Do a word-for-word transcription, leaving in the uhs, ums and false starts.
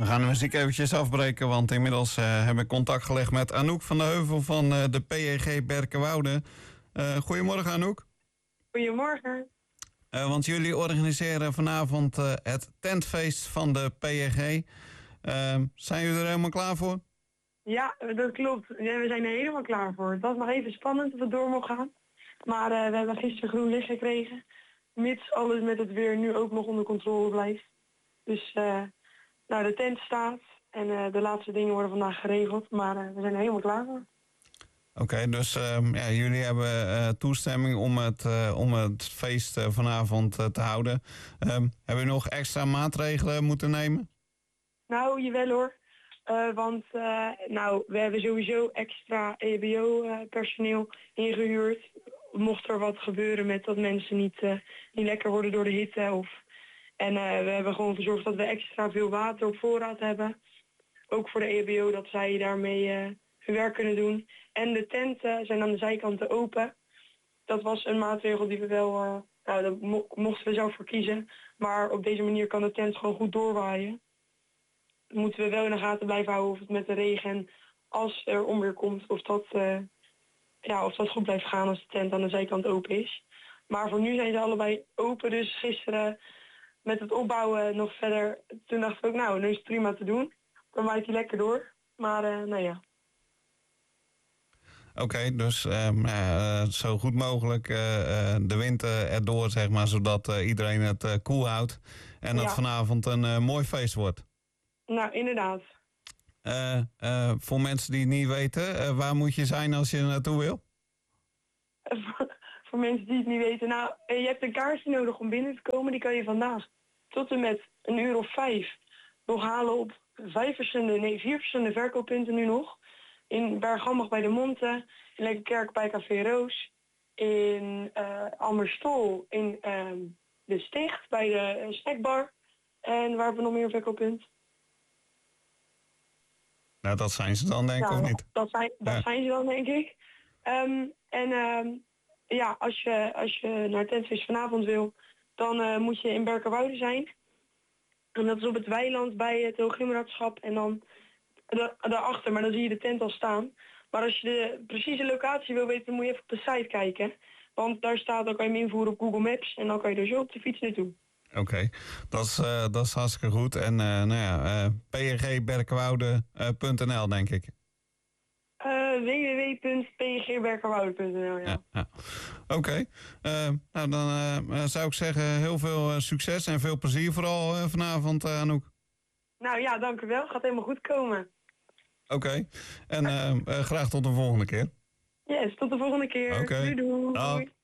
We gaan de muziek eventjes afbreken, want inmiddels uh, heb ik contact gelegd met Anouk van de Heuvel van uh, de P J G Berkenwoude. Uh, goedemorgen Anouk. Goedemorgen. Uh, want jullie organiseren vanavond uh, het tentfeest van de P J G. Uh, zijn jullie er helemaal klaar voor? Ja, dat klopt. Ja, we zijn er helemaal klaar voor. Het was nog even spannend of het door mocht gaan. Maar uh, we hebben gisteren groen licht gekregen. Mits alles met het weer nu ook nog onder controle blijft. Dus uh, nou, de tent staat en uh, de laatste dingen worden vandaag geregeld. Maar uh, we zijn er helemaal klaar voor. Oké, okay, dus uh, ja, jullie hebben uh, toestemming om het, uh, om het feest uh, vanavond uh, te houden. Uh, hebben jullie nog extra maatregelen moeten nemen? Nou, jawel hoor. Uh, want uh, nou, we hebben sowieso extra E B O-personeel uh, ingehuurd. Mocht er wat gebeuren met dat mensen niet, uh, niet lekker worden door de hitte. Of... En uh, we hebben gewoon gezorgd dat we extra veel water op voorraad hebben. Ook voor de E B O, dat zij daarmee uh, hun werk kunnen doen. En de tenten zijn aan de zijkanten open. Dat was een maatregel die we wel... Uh, nou, daar mo- mochten we zelf voor kiezen. Maar op deze manier kan de tent gewoon goed doorwaaien. Moeten we wel in de gaten blijven houden of het met de regen en als er onweer komt, of dat, uh, ja, of dat goed blijft gaan als de tent aan de zijkant open is. Maar voor nu zijn ze allebei open, dus gisteren met het opbouwen nog verder, toen dachten we ook, nou, nu is het prima te doen. Dan waait hij lekker door, maar uh, nou ja. Oké, okay, dus uh, uh, zo goed mogelijk uh, uh, de wind uh, erdoor, zeg maar, zodat uh, iedereen het uh, koel houdt en dat ja. vanavond een uh, mooi feest wordt. Nou, inderdaad. Uh, uh, voor mensen die het niet weten, uh, waar moet je zijn als je er naartoe wil? voor, voor mensen die het niet weten, nou, je hebt een kaartje nodig om binnen te komen. Die kan je vandaag tot en met een uur of vijf nog halen op vijf verschillende, nee, vier verschillende verkooppunten nu nog. In Bergambacht bij de Monte, in Lekkerkerk bij Café Roos, in uh, Amerstol, in uh, de Sticht bij de uh, snackbar. En waar hebben we nog meer een verkooppunt? Nou, dat zijn ze dan, denk ik, nou, of niet? Dat zijn, dat ja. zijn ze dan, denk ik. Um, en um, ja, als je, als je naar het tentfeest vanavond wil, dan uh, moet je in Berkenwoude zijn. En dat is op het weiland bij het Hoogheemraadschap en dan da- daarachter, maar dan zie je de tent al staan. Maar als je de precieze locatie wil weten, dan moet je even op de site kijken. Want daar staat, dan kan je hem invoeren op Google Maps en dan kan je er zo op de fiets naartoe. Oké, okay. dat, is, uh, dat is hartstikke goed. En uh, nou ja, uh, p j g berkenwoude punt n l denk ik. Uh, w w w punt p j g berkenwoude punt n l, ja. ja, ja. Oké, okay. uh, nou dan uh, zou ik zeggen heel veel uh, succes en veel plezier vooral uh, vanavond, uh, Anouk. Nou ja, dank u wel. Gaat helemaal goed komen. Oké, okay. en uh, uh, graag tot de volgende keer. Yes, tot de volgende keer. Okay. Doei doei. Dag.